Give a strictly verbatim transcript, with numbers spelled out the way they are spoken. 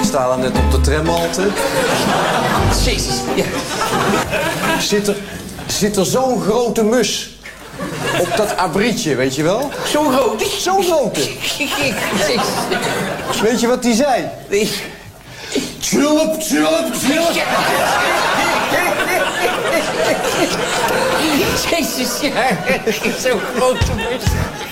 sta daar net op de tramhalte. Jezus, ja. Zit er, zit er zo'n grote mus op dat abrietje, weet je wel? Zo'n groot. Zo'n grote. Weet je wat die zei? Nee. Tulp, tulp, tulp. Jezus, ja. Zo'n grote mus.